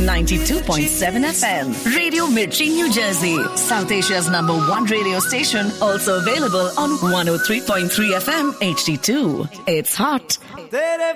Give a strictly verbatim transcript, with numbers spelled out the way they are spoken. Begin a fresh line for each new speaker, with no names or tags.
ninety-two point seven F M. Radio Mirchi, New Jersey. South Asia's number one radio station. Also available on one oh three point three F M H D two. It's hot.
तेरे